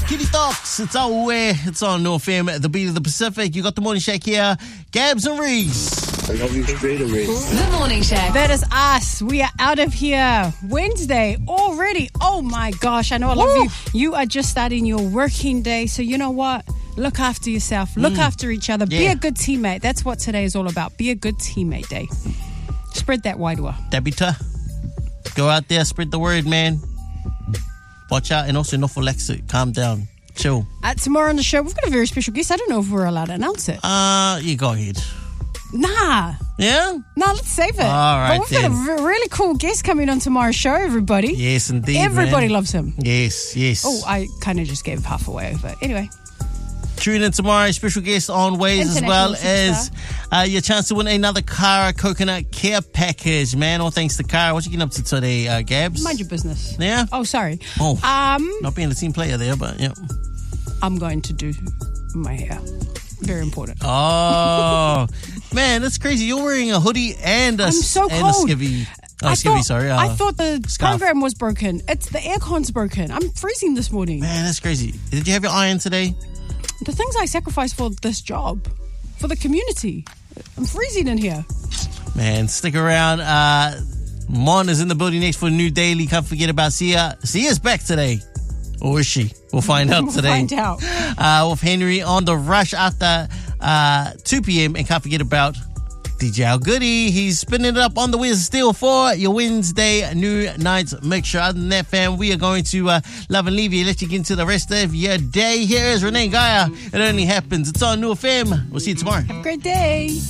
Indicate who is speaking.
Speaker 1: Kitty Talks. It's our way. It's on New FM, the beat of the Pacific. You got the Morning Shack here. Gabs and Reese.
Speaker 2: The Morning Shack.
Speaker 3: That is us. We are out of here. Wednesday already. Oh my gosh. I know a lot of you. You are just starting your working day. So you know what? Look after yourself. Look after each other. Be a good teammate. That's what today is all about. Be a good teammate day. Spread that wairua.
Speaker 1: Tabita. Go out there, spread the word, man. Watch out and also no for Lexit. Calm down. Chill.
Speaker 3: Tomorrow on the show, we've got a very special guest. I don't know if we're allowed to announce it.
Speaker 1: You go ahead.
Speaker 3: Nah.
Speaker 1: Yeah?
Speaker 3: No, let's save it.
Speaker 1: All right,
Speaker 3: but we've got a really cool guest coming on tomorrow's show, everybody.
Speaker 1: Yes, indeed,
Speaker 3: Everybody
Speaker 1: man.
Speaker 3: loves him.
Speaker 1: Yes.
Speaker 3: Oh, I kind of just gave half away, but anyway.
Speaker 1: Tune in tomorrow, special guest on Waze, as well as your chance to win another Kara Coconut Care Package, man. All thanks to Kara. What you getting up to today, Gabs?
Speaker 3: Mind your business.
Speaker 1: Yeah?
Speaker 3: Oh, sorry.
Speaker 1: Oh, not being a team player there, but yeah.
Speaker 3: I'm going to do my hair. Very important.
Speaker 1: Oh, man, that's crazy. You're wearing a hoodie and a,
Speaker 3: I'm so
Speaker 1: and
Speaker 3: cold.
Speaker 1: a skivvy.
Speaker 3: I
Speaker 1: I
Speaker 3: thought the
Speaker 1: scarf.
Speaker 3: program was broken. It's the aircon's broken. I'm freezing this morning.
Speaker 1: Man, that's crazy. Did you have your iron today?
Speaker 3: The things I sacrificed for this job, for the community. I'm freezing in here.
Speaker 1: Man, stick around. Mon is in the building next for a new daily. Can't forget about Sia. Sia's back today. Or is she? We'll find out today.
Speaker 3: Find out.
Speaker 1: With Henry on the rush after 2 p.m. And can't forget about DJ Al Goody. He's spinning it up on the wheels still for your Wednesday new night's mixture. Other than that, fam, we are going to love and leave you. Let you get into the rest of your day. Here is Renee Gaia. It only happens. It's on New FM. We'll see you tomorrow.
Speaker 3: Have a great day.